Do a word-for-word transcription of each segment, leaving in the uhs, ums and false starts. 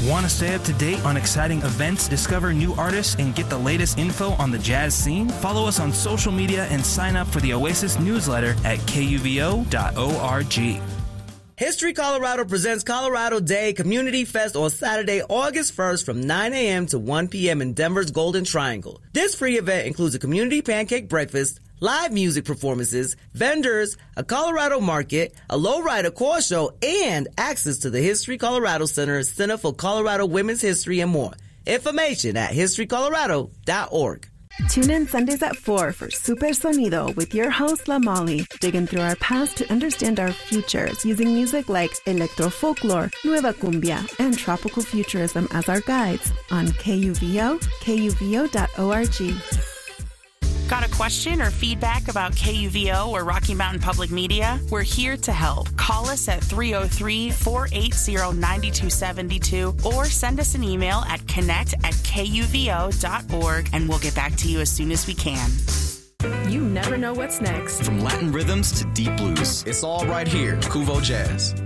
Want to stay up to date on exciting events, discover new artists, and get the latest info on the jazz scene? Follow us on social media and sign up for the Oasis newsletter at K U V O dot org. History Colorado presents Colorado Day Community Fest on Saturday, August first from nine a.m. to one p.m. in Denver's Golden Triangle. This free event includes a community pancake breakfast, live music performances, vendors, a Colorado market, a lowrider core show, and access to the History Colorado Center, Center for Colorado Women's History, and more. Information at history colorado dot org. Tune in Sundays at four for Super Sonido with your host, La Molly, digging through our past to understand our futures using music like electro folklore, nueva cumbia, and tropical futurism as our guides on K U V O, K U V O dot org. Got a question or feedback about K U V O or Rocky Mountain Public Media? We're here to help. Call us at three oh three, four eight zero, nine two seven two or send us an email at connect at K U V O dot org and we'll get back to you as soon as we can. You never know what's next. From Latin rhythms to deep blues, it's all right here. Cuvo Jazz.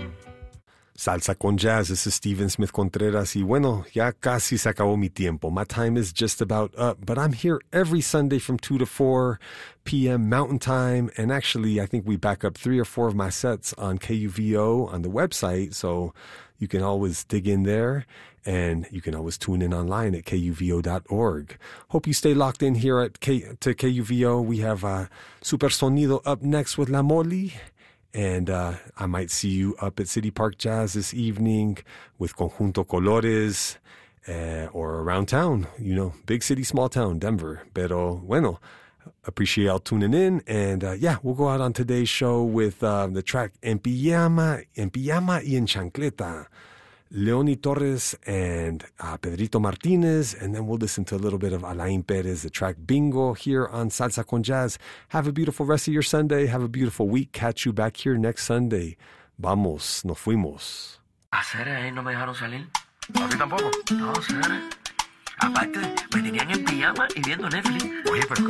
Salsa con Jazz, this is Steven Smith Contreras, y bueno, ya casi se acabó mi tiempo. My time is just about up, but I'm here every Sunday from two to four p.m. Mountain Time, and actually I think we back up three or four of my sets on K U V O on the website, so you can always dig in there, and you can always tune in online at K U V O dot org. Hope you stay locked in here at K- to K U V O. We have uh, Super Sonido up next with La Molly. And uh, I might see you up at City Park Jazz this evening with Conjunto Colores uh, or around town, you know, big city, small town, Denver. Pero bueno, appreciate y'all tuning in. And uh, yeah, we'll go out on today's show with uh, the track En Pijama, En Pijama y En Chancleta, Leonie Torres and uh, Pedrito Martinez, and then we'll listen to a little bit of Alain Perez, the track Bingo, here on Salsa con Jazz. Have a beautiful rest of your Sunday. Have a beautiful week. Catch you back here next Sunday. Vamos, nos fuimos. Hacer ahí no me dejaron salir. A mí tampoco. No, hacer. Aparte, me tenían en pijama y viendo Netflix. Oye, pero